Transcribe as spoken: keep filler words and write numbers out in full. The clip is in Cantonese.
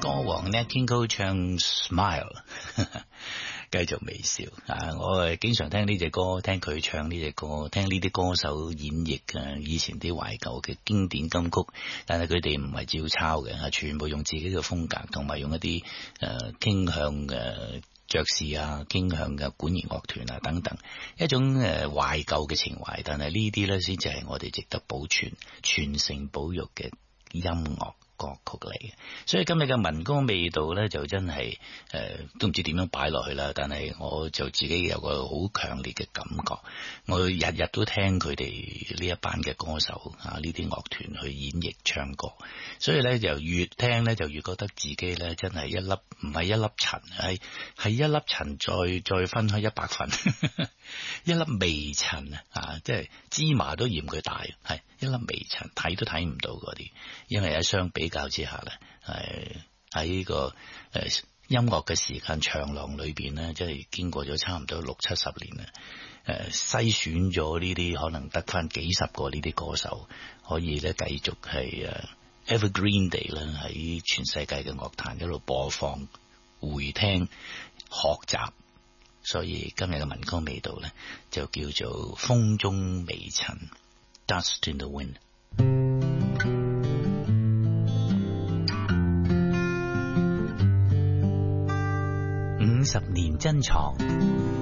歌王 Nat King Cole 唱 Smile 繼續微笑啊！我誒經常聽呢隻歌，聽佢唱呢隻歌，聽呢啲歌手演繹嘅以前啲懷舊嘅經典金曲，但係佢哋唔係照抄嘅，係全部用自己嘅風格，同埋用一啲誒、呃、傾向嘅爵士啊，傾向嘅管弦樂團啊等等，一種誒懷舊嘅情懷。但係呢啲咧先至係我哋值得保存、傳承、保育嘅音樂歌曲嚟嘅，所以今日嘅民歌味道咧就真係誒、呃、都唔知點樣擺落去啦。但係我就自己有個好強烈嘅感覺，我日日都聽佢哋呢一班嘅歌手啊，呢啲樂團去演繹唱歌，所以咧就越聽咧就越覺得自己咧真係一粒唔係一粒塵，係係一粒塵再再分開一百份，一粒微塵啊，即係芝麻都嫌佢大，係一粒微塵，睇都睇唔到嗰啲，因為喺相比比較之下咧，係喺呢個誒音樂嘅時間長廊裏邊咧，即係經過咗差唔多六七十年啦，誒篩選咗呢啲可能得翻幾十個呢啲歌手，可以咧繼續係誒 evergreen 地啦，喺全世界嘅樂壇一路播放、回聽、學習。所以今日嘅民歌味道咧，就叫做風中微塵 ，Dust in the Wind。 五十年珍藏，